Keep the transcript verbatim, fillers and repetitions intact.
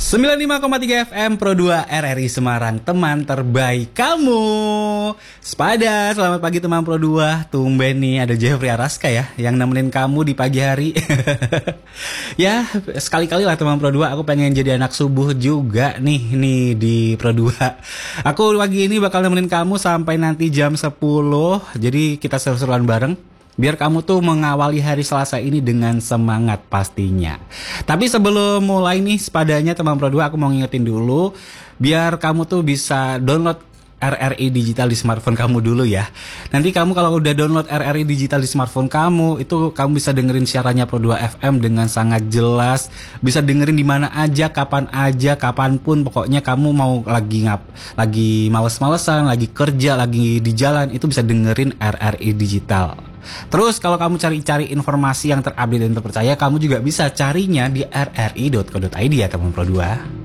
sembilan puluh lima koma tiga F M Pro dua R R I Semarang, teman terbaik kamu. Sepada, selamat pagi teman Pro dua. Tumben nih ada Jeffrey Araska ya yang nemenin kamu di pagi hari. Ya, sekali-kali lah teman Pro dua, aku pengen jadi anak subuh juga nih nih di Pro dua. Aku pagi ini bakal nemenin kamu sampai nanti jam sepuluh. Jadi kita seru-seruan bareng, biar kamu tuh mengawali hari Selasa ini dengan semangat pastinya. Tapi sebelum mulai nih sepadanya teman Pro dua, aku mau ngingetin dulu biar kamu tuh bisa download R R I digital di smartphone kamu dulu ya. Nanti kamu kalau udah download R R I digital di smartphone kamu, itu kamu bisa dengerin siarannya Pro dua F M dengan sangat jelas. Bisa dengerin di mana aja, kapan aja, kapanpun. Pokoknya kamu mau lagi ngap, lagi males-malesan, lagi kerja, lagi di jalan, itu bisa dengerin R R I digital. Terus kalau kamu cari-cari informasi yang terupdate dan terpercaya, kamu juga bisa carinya di r r i dot co dot i d ya teman Pro dua.